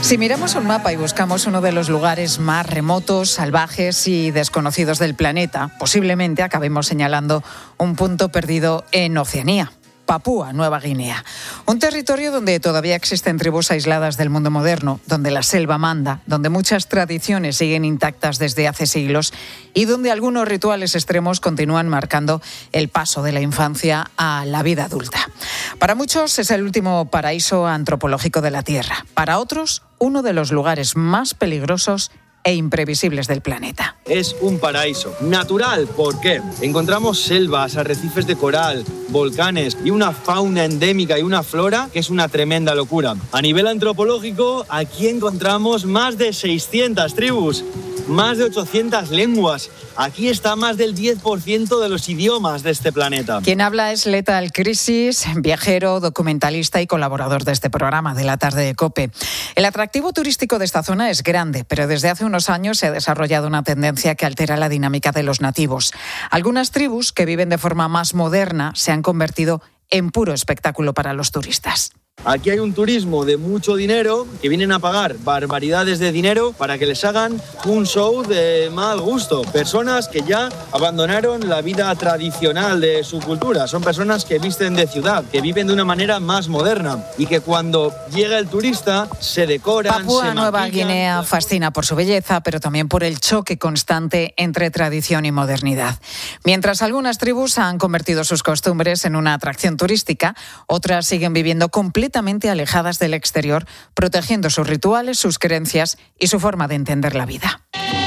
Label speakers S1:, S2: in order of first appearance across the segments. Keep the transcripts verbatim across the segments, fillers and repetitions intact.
S1: Si miramos un mapa y buscamos uno de los lugares más remotos, salvajes y desconocidos del planeta, posiblemente acabemos señalando un punto perdido en Oceanía. Papúa Nueva Guinea, un territorio donde todavía existen tribus aisladas del mundo moderno, donde la selva manda, donde muchas tradiciones siguen intactas desde hace siglos y donde algunos rituales extremos continúan marcando el paso de la infancia a la vida adulta. Para muchos es el último paraíso antropológico de la Tierra, para otros uno de los lugares más peligrosos e imprevisibles del planeta.
S2: Es un paraíso natural. ¿Por qué? Encontramos selvas, arrecifes de coral, volcanes y una fauna endémica y una flora que es una tremenda locura. A nivel antropológico, aquí encontramos más de seiscientas tribus, más de ochocientas lenguas. Aquí está más del diez por ciento de los idiomas de este planeta.
S1: Quien habla es Lethal Crisis, viajero, documentalista y colaborador de este programa de la tarde de COPE. El atractivo turístico de esta zona es grande, pero desde hace unos años se ha desarrollado una tendencia que altera la dinámica de los nativos. Algunas tribus que viven de forma más moderna se han convertido en puro espectáculo para los turistas.
S2: Aquí hay un turismo de mucho dinero que vienen a pagar barbaridades de dinero para que les hagan un show de mal gusto. Personas que ya abandonaron la vida tradicional de su cultura. Son personas que visten de ciudad, que viven de una manera más moderna y que cuando llega el turista se decoran,
S1: Papúa
S2: se
S1: Nueva
S2: maquillan.
S1: Guinea fascina por su belleza, pero también por el choque constante entre tradición y modernidad. Mientras algunas tribus han convertido sus costumbres en una atracción turística, otras siguen viviendo completamente alejadas del exterior, protegiendo sus rituales, sus creencias y su forma de entender la vida.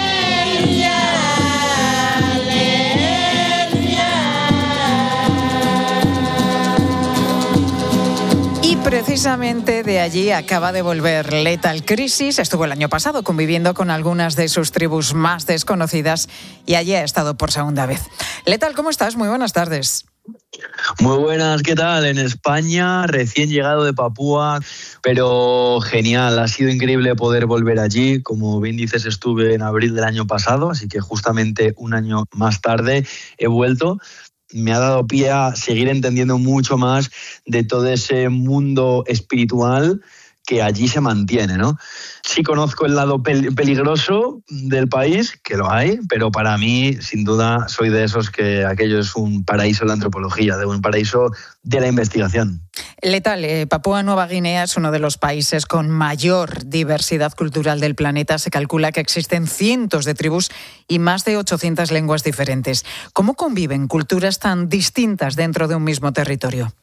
S1: Y precisamente de allí acaba de volver Lethal Crisis. Estuvo el año pasado conviviendo con algunas de sus tribus más desconocidas y allí ha estado por segunda vez. Lethal, ¿cómo estás? Muy buenas tardes.
S3: Muy buenas, ¿qué tal? En España, recién llegado de Papúa, pero genial, ha sido increíble poder volver allí. Como bien dices, estuve en abril del año pasado, así que justamente un año más tarde he vuelto. Me ha dado pie a seguir entendiendo mucho más de todo ese mundo espiritual que allí se mantiene, ¿no? Sí conozco el lado pel- peligroso del país, que lo hay, pero para mí, sin duda, soy de esos que aquello es un paraíso de la antropología, de un paraíso de la investigación.
S1: Lethal, eh, Papúa Nueva Guinea es uno de los países con mayor diversidad cultural del planeta. Se calcula que existen cientos de tribus y más de ochocientas lenguas diferentes. ¿Cómo conviven culturas tan distintas dentro de un mismo territorio?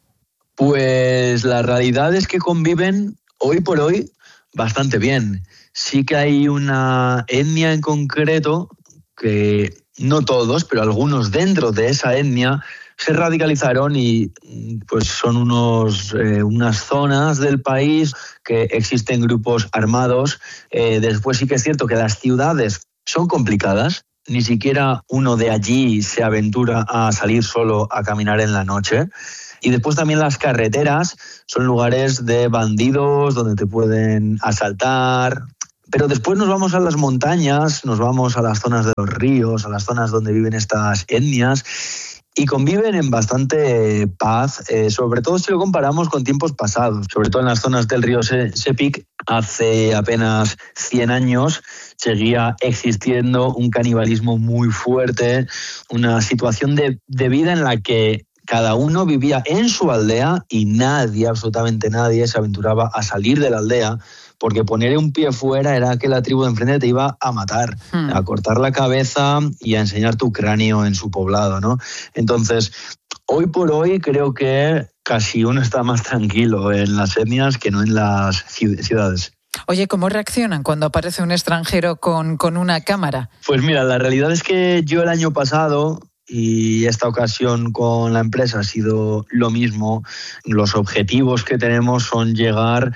S3: Pues la realidad es que conviven hoy por hoy bastante bien. Sí que hay una etnia en concreto que, no todos, pero algunos dentro de esa etnia se radicalizaron y pues son unos, eh, unas zonas del país que existen grupos armados. Eh, después sí que es cierto que las ciudades son complicadas. Ni siquiera uno de allí se aventura a salir solo a caminar en la noche. Y después también las carreteras son lugares de bandidos donde te pueden asaltar. Pero después nos vamos a las montañas, nos vamos a las zonas de los ríos, a las zonas donde viven estas etnias y conviven en bastante paz, eh, sobre todo si lo comparamos con tiempos pasados. Sobre todo en las zonas del río Sepik, hace apenas cien años seguía existiendo un canibalismo muy fuerte, una situación de, de vida en la que cada uno vivía en su aldea y nadie, absolutamente nadie, se aventuraba a salir de la aldea porque poner un pie fuera era que la tribu de enfrente te iba a matar, hmm. a cortar la cabeza y a enseñar tu cráneo en su poblado, ¿no? Entonces, hoy por hoy creo que casi uno está más tranquilo en las etnias que no en las ciudades.
S1: Oye, ¿cómo reaccionan cuando aparece un extranjero con, con una cámara?
S3: Pues mira, la realidad es que yo el año pasado, y esta ocasión con la empresa ha sido lo mismo. Los objetivos que tenemos son llegar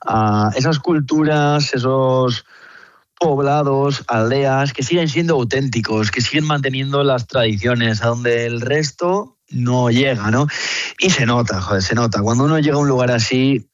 S3: a esas culturas, esos poblados, aldeas que siguen siendo auténticos, que siguen manteniendo las tradiciones, a donde el resto no llega, ¿no? Y se nota, joder, se nota. Cuando uno llega a un lugar así,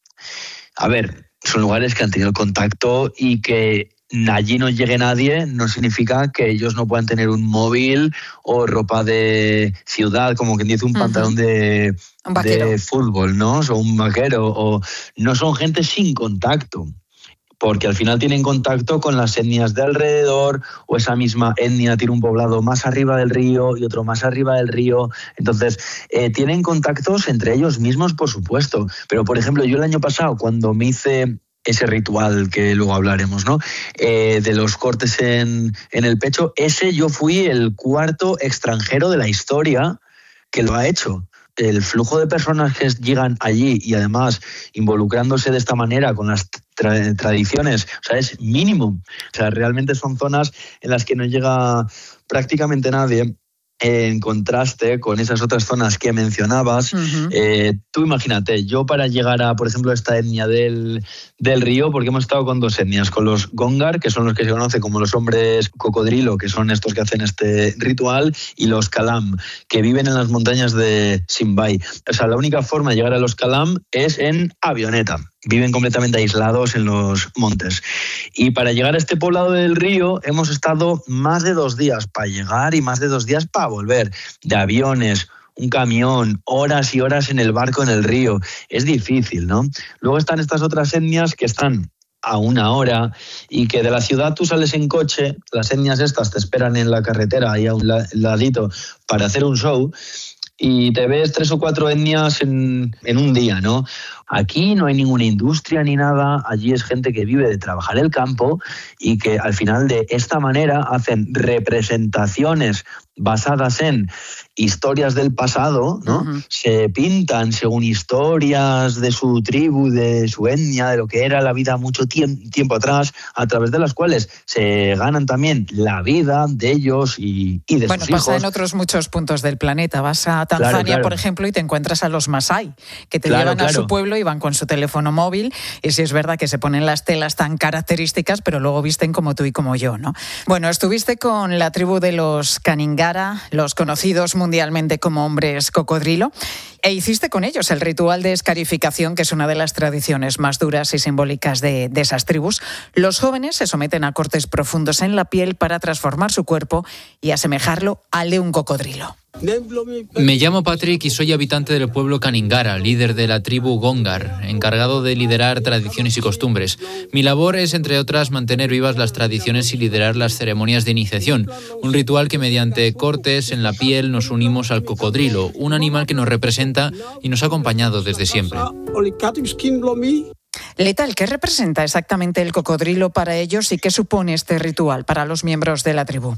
S3: a ver, son lugares que han tenido contacto y que allí no llegue nadie no significa que ellos no puedan tener un móvil o ropa de ciudad, como quien dice un uh-huh. pantalón de, de fútbol, ¿no? O un vaquero, o no son gente sin contacto. porque al final tienen contacto con las etnias de alrededor, o esa misma etnia tiene un poblado más arriba del río y otro más arriba del río. Entonces, eh, tienen contactos entre ellos mismos, por supuesto. Pero, por ejemplo, yo el año pasado, cuando me hice ese ritual que luego hablaremos, ¿no? Eh, de los cortes en, en el pecho, ese yo fui el cuarto extranjero de la historia que lo ha hecho. El flujo de personas que llegan allí y además involucrándose de esta manera con las tra- tradiciones, o sea, es mínimo. O sea, realmente son zonas en las que no llega prácticamente nadie, en contraste con esas otras zonas que mencionabas. Uh-huh. Eh, tú imagínate, yo para llegar a, por ejemplo, esta etnia del, del río, porque hemos estado con dos etnias, con los Gongar, que son los que se conocen como los hombres cocodrilo, que son estos que hacen este ritual, y los Kalam, que viven en las montañas de Simbay. O sea, la única forma de llegar a los Kalam es en avioneta. Viven completamente aislados en los montes. Y para llegar a este poblado del río hemos estado más de dos días para llegar y más de dos días para volver. De aviones, un camión, horas y horas en el barco en el río. Es difícil, ¿no? Luego están estas otras etnias que están a una hora y que de la ciudad tú sales en coche, las etnias estas te esperan en la carretera ahí a un ladito para hacer un show y te ves tres o cuatro etnias en, en un día, ¿no? Aquí no hay ninguna industria ni nada, allí es gente que vive de trabajar el campo y que al final de esta manera hacen representaciones basadas en historias del pasado, ¿no? Uh-huh. Se pintan según historias de su tribu, de su etnia, de lo que era la vida mucho tiemp- tiempo atrás, a través de las cuales se ganan también la vida de ellos y, y de
S1: bueno,
S3: sus hijos.
S1: Bueno, pasa en otros muchos puntos del planeta. Vas a Tanzania, claro, claro. por ejemplo, y te encuentras a los Masái, que te claro, llevan claro. a su pueblo y van con su teléfono móvil, y sí es verdad que se ponen las telas tan características, pero luego visten como tú y como yo, ¿no? Bueno, estuviste con la tribu de los Kaningara, los conocidos mundialmente como hombres cocodrilo, e hiciste con ellos el ritual de escarificación, que es una de las tradiciones más duras y simbólicas de, de esas tribus. Los jóvenes se someten a cortes profundos en la piel para transformar su cuerpo y asemejarlo al de un cocodrilo.
S4: Me llamo Patrick y soy habitante del pueblo Kaningara, líder de la tribu Gongar, encargado de liderar tradiciones y costumbres. Mi labor es, entre otras, mantener vivas las tradiciones y liderar las ceremonias de iniciación, un ritual que mediante cortes en la piel nos unimos al cocodrilo, un animal que nos representa y nos ha acompañado desde siempre.
S1: Letal, ¿qué representa exactamente el cocodrilo para ellos y qué supone este ritual para los miembros de la tribu?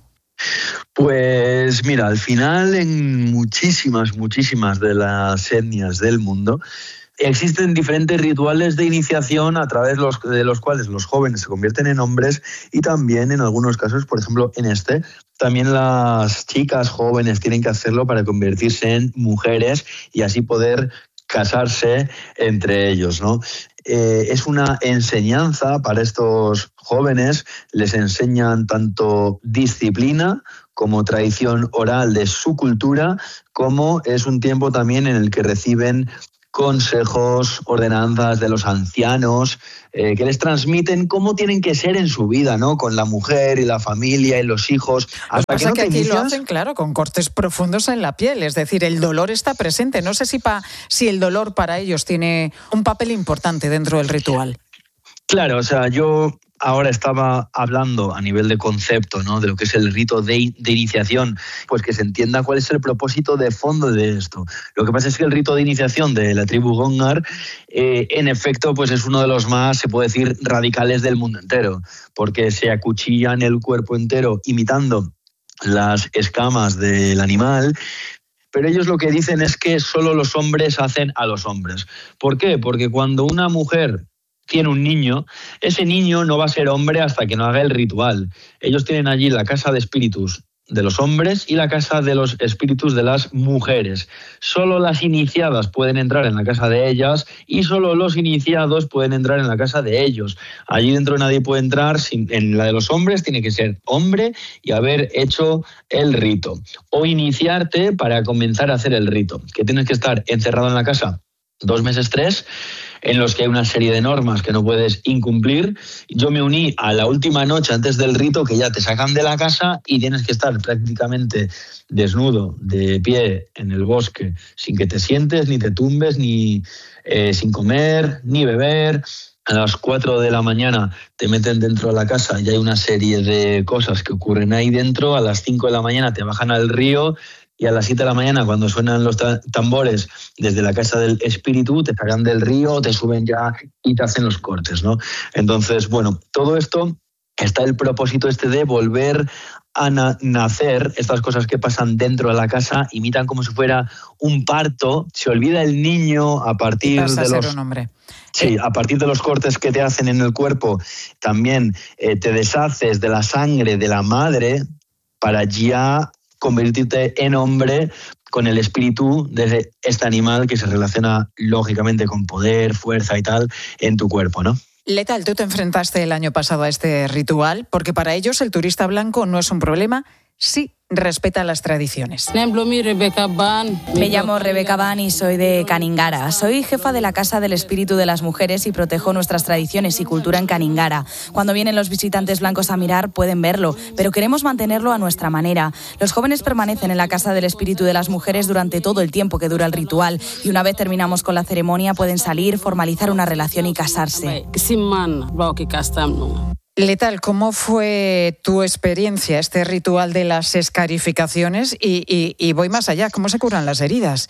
S3: Pues mira, al final en muchísimas, muchísimas de las etnias del mundo existen diferentes rituales de iniciación a través los, de los cuales los jóvenes se convierten en hombres y también en algunos casos, por ejemplo en este, también las chicas jóvenes tienen que hacerlo para convertirse en mujeres y así poder casarse entre ellos, ¿no? Eh, es una enseñanza para estos jóvenes, les enseñan tanto disciplina como tradición oral de su cultura, como es un tiempo también en el que reciben consejos, ordenanzas de los ancianos, eh, que les transmiten cómo tienen que ser en su vida, ¿no? Con la mujer y la familia y los hijos.
S1: Hasta que, no que aquí inicias... lo hacen, claro, con cortes profundos en la piel, es decir, el dolor está presente. No sé si, pa, si el dolor para ellos tiene un papel importante dentro del ritual.
S3: Claro, o sea, yo ahora estaba hablando a nivel de concepto, ¿no? De lo que es el rito de, de iniciación, pues que se entienda cuál es el propósito de fondo de esto. Lo que pasa es que el rito de iniciación de la tribu Gongar, eh, en efecto, pues es uno de los más, se puede decir, radicales del mundo entero, porque se acuchillan el cuerpo entero imitando las escamas del animal. Pero ellos lo que dicen es que solo los hombres hacen a los hombres. ¿Por qué? Porque cuando una mujer tiene un niño, ese niño no va a ser hombre hasta que no haga el ritual. Ellos tienen allí la casa de espíritus de los hombres y la casa de los espíritus de las mujeres. Solo las iniciadas pueden entrar en la casa de ellas y solo los iniciados pueden entrar en la casa de ellos. Allí dentro nadie puede entrar, en la de los hombres tiene que ser hombre y haber hecho el rito. O iniciarte para comenzar a hacer el rito, que tienes que estar encerrado en la casa dos meses, tres, en los que hay una serie de normas que no puedes incumplir. Yo me uní a la última noche antes del rito, que ya te sacan de la casa y tienes que estar prácticamente desnudo, de pie, en el bosque, sin que te sientes, ni te tumbes, ni eh, sin comer, ni beber. A las cuatro de la mañana te meten dentro de la casa y hay una serie de cosas que ocurren ahí dentro. A las cinco de la mañana te bajan al río y a las siete de la mañana, cuando suenan los tambores desde la casa del espíritu, te sacan del río, te suben ya y te hacen los cortes, ¿no? Entonces, bueno, todo esto está el propósito este de volver a na- nacer. Estas cosas que pasan dentro de la casa imitan como si fuera un parto. Se olvida el niño a partir
S1: pasa
S3: de
S1: a ser
S3: los...
S1: un hombre.
S3: Sí, a partir de los cortes que te hacen en el cuerpo, también eh, te deshaces de la sangre de la madre para ya convertirte en hombre con el espíritu de este animal que se relaciona lógicamente con poder, fuerza y tal en tu cuerpo, ¿no?
S1: Letal, tú te enfrentaste el año pasado a este ritual porque para ellos el turista blanco no es un problema, sí respeta las tradiciones.
S5: Me llamo Rebeca Ban y soy de Caningara. Soy jefa de la Casa del Espíritu de las Mujeres y protejo nuestras tradiciones y cultura en Caningara. Cuando vienen los visitantes blancos a mirar pueden verlo, pero queremos mantenerlo a nuestra manera. Los jóvenes permanecen en la Casa del Espíritu de las Mujeres durante todo el tiempo que dura el ritual y una vez terminamos con la ceremonia pueden salir, formalizar una relación y casarse.
S1: Letal, ¿cómo fue tu experiencia, este ritual de las escarificaciones? Y, y, y voy más allá, ¿cómo se curan las heridas?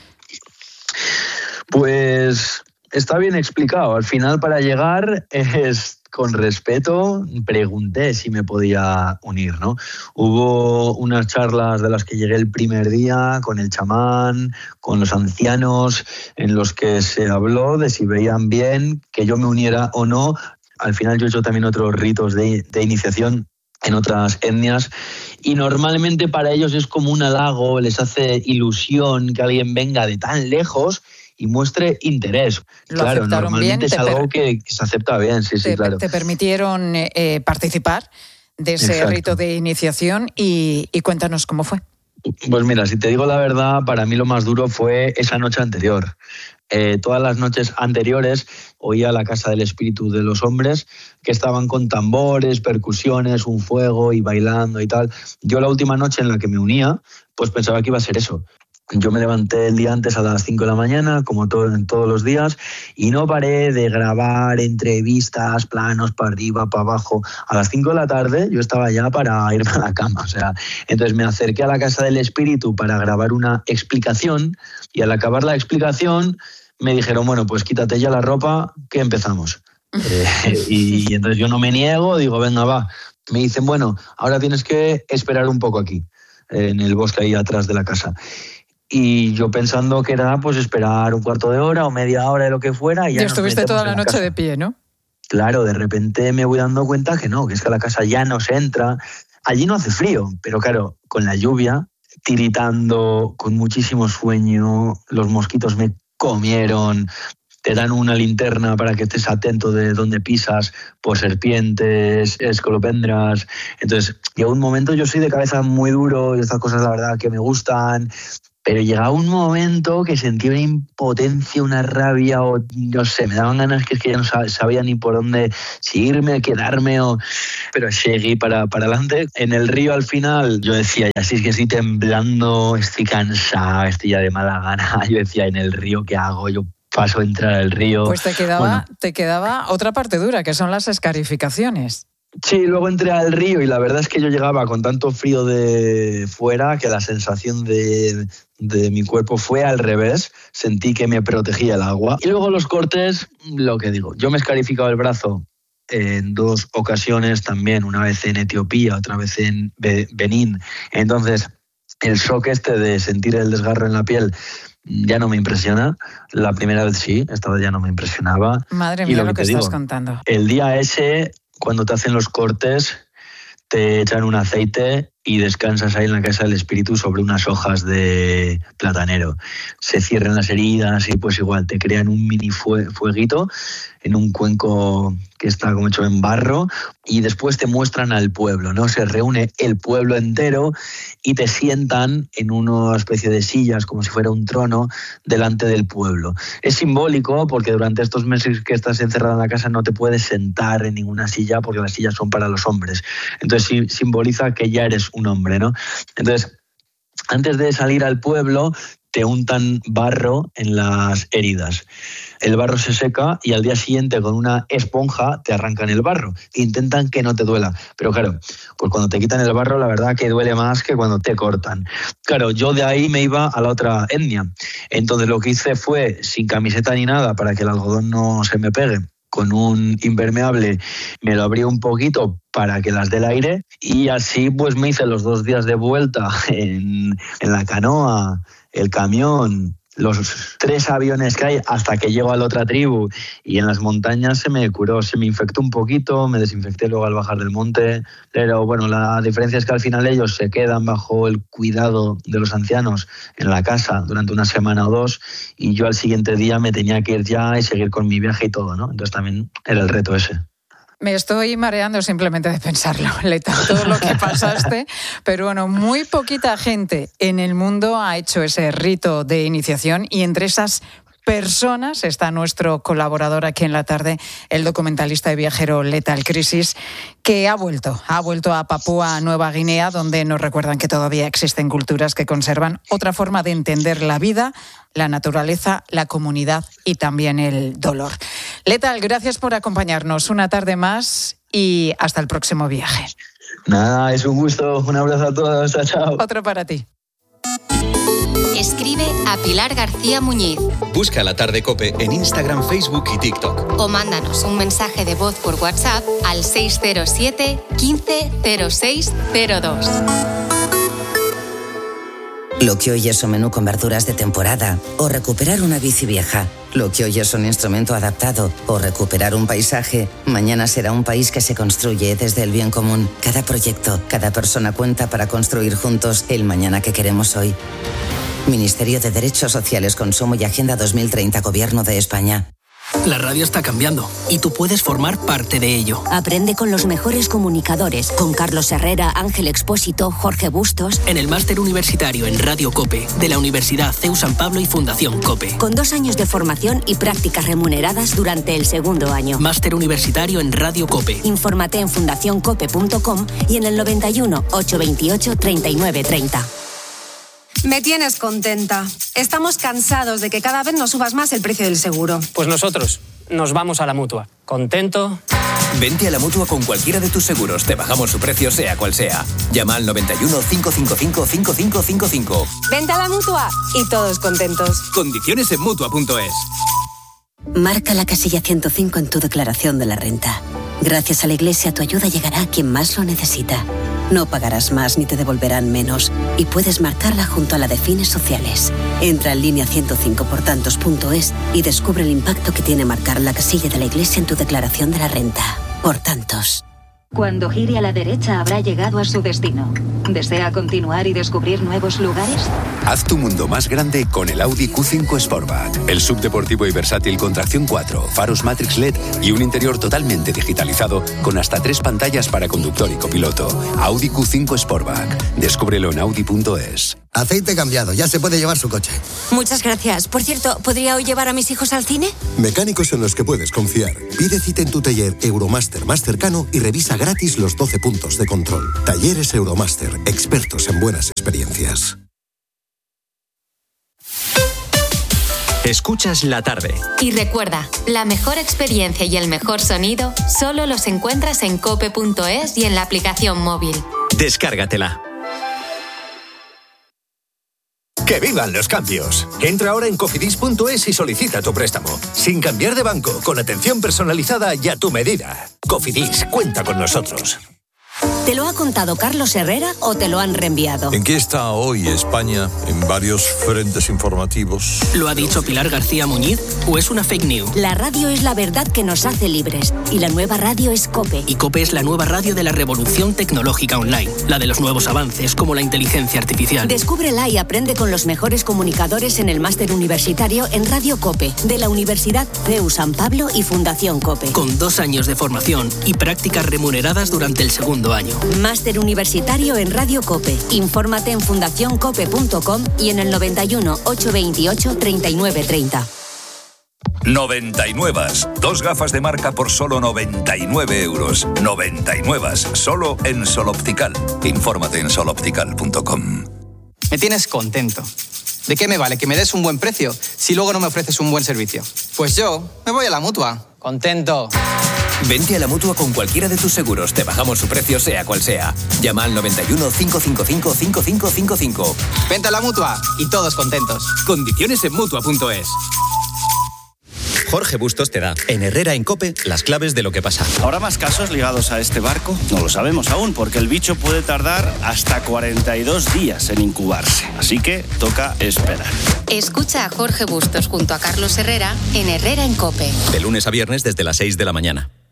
S3: Pues está bien explicado. Al final, para llegar es con respeto. Pregunté si me podía unir, ¿no? Hubo unas charlas de las que llegué el primer día con el chamán, con los ancianos, en los que se habló de si veían bien que yo me uniera o no. Al final yo he hecho también otros ritos de, de iniciación en otras etnias y normalmente para ellos es como un halago, les hace ilusión que alguien venga de tan lejos y muestre interés.
S1: Lo
S3: claro,
S1: aceptaron
S3: normalmente
S1: bien,
S3: es
S1: te
S3: algo
S1: per-
S3: que, que se acepta bien, sí, sí,
S1: te,
S3: claro.
S1: te permitieron eh, participar de ese
S3: Exacto.
S1: rito de iniciación y, y cuéntanos cómo fue.
S3: Pues mira, si te digo la verdad, para mí lo más duro fue esa noche anterior. Eh, todas las noches anteriores oía la Casa del Espíritu de los Hombres que estaban con tambores, percusiones, un fuego y bailando y tal. Yo la última noche en la que me unía, pues pensaba que iba a ser eso. Yo me levanté el día antes a las cinco de la mañana, como todo, en todos los días, y no paré de grabar entrevistas, planos para arriba, para abajo. A las cinco de la tarde yo estaba ya para irme a la cama. O sea, entonces me acerqué a la Casa del Espíritu para grabar una explicación y al acabar la explicación me dijeron, bueno, pues quítate ya la ropa, que empezamos. eh, y, y entonces yo no me niego, digo, venga, va. Me dicen, bueno, ahora tienes que esperar un poco aquí, en el bosque ahí atrás de la casa. Y yo pensando que era pues esperar un cuarto de hora o media hora de lo que fuera. Y ya
S1: y estuviste toda la, la noche
S3: casa.
S1: de pie, ¿no?
S3: Claro, de repente me voy dando cuenta que no, que es que a la casa ya no se entra. Allí no hace frío, pero claro, con la lluvia, tiritando, con muchísimo sueño, los mosquitos me comieron. Te dan una linterna para que estés atento de dónde pisas, por serpientes, escolopendras. Entonces, llega un momento, yo soy de cabeza muy duro y estas cosas la verdad que me gustan, pero llega un momento que sentí una impotencia, una rabia, o no sé, me daban ganas que es que ya no sabía ni por dónde, si irme, quedarme, o... pero seguí para, para adelante. En el río al final yo decía, así es que estoy temblando, estoy cansado, estoy ya de mala gana. Yo decía, en el río, ¿qué hago? Yo paso a entrar al río.
S1: Pues te quedaba, bueno. te quedaba otra parte dura, que son las escarificaciones.
S3: Sí, luego entré al río y la verdad es que yo llegaba con tanto frío de fuera que la sensación de, de mi cuerpo fue al revés. Sentí que me protegía el agua. Y luego los cortes, lo que digo, yo me he escarificado el brazo en dos ocasiones también, una vez en Etiopía, otra vez en Benín. Entonces, el shock este de sentir el desgarro en la piel ya no me impresiona. La primera vez sí, esta vez ya no me impresionaba.
S1: Madre mía,
S3: y lo,
S1: lo
S3: que,
S1: que estás
S3: digo,
S1: contando.
S3: El día ese, cuando te hacen los cortes, te echan un aceite y descansas ahí en la Casa del Espíritu sobre unas hojas de platanero. Se cierran las heridas y pues igual te crean un mini fueguito en un cuenco que está como hecho en barro y después te muestran al pueblo, ¿no? Se reúne el pueblo entero y te sientan en una especie de sillas como si fuera un trono delante del pueblo. Es simbólico porque durante estos meses que estás encerrado en la casa no te puedes sentar en ninguna silla porque las sillas son para los hombres. Entonces sí, simboliza que ya eres un hombre, ¿no? Entonces, antes de salir al pueblo, te untan barro en las heridas. el barro se seca y al día siguiente con una esponja te arrancan el barro. Intentan que no te duela. Pero claro, pues cuando te quitan el barro, la verdad que duele más que cuando te cortan. Claro, yo de ahí me iba a la otra etnia. Entonces lo que hice fue, sin camiseta ni nada, para que el algodón no se me pegue, con un impermeable me lo abrí un poquito para que las dé el aire y así pues me hice los dos días de vuelta en, en la canoa, el camión, los tres aviones que hay hasta que llego a la otra tribu, y en las montañas se me curó, se me infectó un poquito, me desinfecté luego al bajar del monte, pero bueno, la diferencia es que al final ellos se quedan bajo el cuidado de los ancianos en la casa durante una semana o dos, y yo al siguiente día me tenía que ir ya y seguir con mi viaje y todo, ¿no? Entonces también era el reto ese.
S1: Me estoy mareando simplemente de pensarlo, Leta, todo lo que pasaste, pero bueno, muy poquita gente en el mundo ha hecho ese rito de iniciación, y entre esas personas está nuestro colaborador aquí en la tarde, el documentalista y viajero Lethal Crisis, que ha vuelto, ha vuelto a Papúa Nueva Guinea, donde nos recuerdan que todavía existen culturas que conservan otra forma de entender la vida, la naturaleza, la comunidad y también el dolor. Lethal, gracias por acompañarnos una tarde más y hasta el próximo viaje.
S3: Nada, es un gusto. Un abrazo a todos. Chao, chao.
S1: Otro para ti.
S6: Escribe a Pilar García Muñiz.
S7: Busca La Tarde COPE en Instagram, Facebook y TikTok.
S6: O mándanos un mensaje de voz por WhatsApp al seis cero siete, quince, cero seis cero dos.
S8: Lo que hoy es un menú con verduras de temporada o recuperar una bici vieja. Lo que hoy es un instrumento adaptado o recuperar un paisaje, mañana será un país que se construye desde el bien común. Cada proyecto, cada persona cuenta para construir juntos el mañana que queremos hoy. Ministerio de Derechos Sociales, Consumo y Agenda dos mil treinta, Gobierno de España.
S9: La radio está cambiando y tú puedes formar parte de ello.
S10: Aprende con los mejores comunicadores, con Carlos Herrera, Ángel Expósito, Jorge Bustos.
S9: En el máster universitario en Radio COPE de la Universidad C E U San Pablo y Fundación COPE.
S10: Con dos años de formación y prácticas remuneradas durante el segundo año.
S9: Máster universitario en Radio COPE.
S10: Infórmate en fundación cope punto com y en el noventa y uno, ochocientos veintiocho, treinta y nueve treinta.
S11: Me tienes contenta. Estamos cansados de que cada vez nos subas más el precio del seguro.
S12: Pues nosotros nos vamos a la Mutua. ¿Contento?
S13: Vente a la Mutua con cualquiera de tus seguros. Te bajamos su precio, sea cual sea. Llama al noventa y uno, cincuecientos cincuenta y cinco, cincuenta y cinco cincuenta y cinco.
S11: Vente a la Mutua y todos contentos.
S13: Condiciones en Mutua punto es.
S10: Marca la casilla ciento cinco en tu declaración de la renta. Gracias a la Iglesia, tu ayuda llegará a quien más lo necesita. No pagarás más ni te devolverán menos. Y puedes marcarla junto a la de fines sociales. Entra en línea ciento cinco por tantos punto es y descubre el impacto que tiene marcar la casilla de la Iglesia en tu declaración de la renta. Por tantos.
S14: Cuando gire a la derecha habrá llegado a su destino. ¿Desea continuar y descubrir nuevos lugares?
S15: Haz tu mundo más grande con el Audi Q cinco Sportback. El subdeportivo y versátil con tracción cuatro, faros Matrix L E D y un interior totalmente digitalizado con hasta tres pantallas para conductor y copiloto. Audi Q cinco Sportback. Descúbrelo en audi punto es.
S16: Aceite cambiado, ya se puede llevar su coche.
S10: Muchas gracias. Por cierto, ¿podría hoy llevar a mis hijos al cine?
S16: Mecánicos en los que puedes confiar. Pide cita en tu taller Euromaster más cercano y revisa gratis los doce puntos de control. Talleres Euromaster, expertos en buenas experiencias.
S7: Escuchas La Tarde.
S6: Y recuerda, la mejor experiencia y el mejor sonido solo los encuentras en cope punto es y en la aplicación móvil.
S7: Descárgatela.
S17: ¡Que vivan los cambios! Entra ahora en cofidis punto es y solicita tu préstamo. Sin cambiar de banco, con atención personalizada y a tu medida. Cofidis, cuenta con nosotros.
S10: ¿Te lo ha contado Carlos Herrera o te lo han reenviado?
S18: ¿En qué está hoy España en varios frentes informativos?
S9: ¿Lo ha dicho Pilar García Muñiz o es una fake news?
S10: La radio es la verdad que nos hace libres y la nueva radio es COPE.
S9: Y COPE es la nueva radio de la revolución tecnológica online, la de los nuevos avances como la inteligencia artificial.
S10: Descúbrela y aprende con los mejores comunicadores en el máster universitario en Radio COPE de la Universidad C E U San Pablo y Fundación COPE.
S9: Con dos años de formación y prácticas remuneradas durante el segundo año.
S10: Máster universitario en Radio COPE. Infórmate en fundación cope punto com y en el noventa y uno, ochocientos veintiocho, treinta y nueve treinta.
S19: noventa y nueve. Dos gafas de marca por solo noventa y nueve euros. noventa y nueve. Solo en Sol Optical. Infórmate en sol optical punto com.
S20: Me tienes contento. ¿De qué me vale que me des un buen precio si luego no me ofreces un buen servicio? Pues yo me voy a la Mutua.
S12: Contento.
S13: Vente a la Mutua con cualquiera de tus seguros. Te bajamos su precio, sea cual sea. Llama al noventa y uno, cinco cinco cinco, cinco cinco cinco cinco.
S20: Vente a la Mutua y todos contentos.
S13: Condiciones en Mutua punto es.
S7: Jorge Bustos te da, en Herrera en COPE, las claves de lo que pasa.
S21: ¿Habrá más casos ligados a este barco? No lo sabemos aún, porque el bicho puede tardar hasta cuarenta y dos días en incubarse. Así que toca esperar.
S6: Escucha a Jorge Bustos junto a Carlos Herrera en Herrera en COPE.
S7: De lunes a viernes desde las seis de la mañana.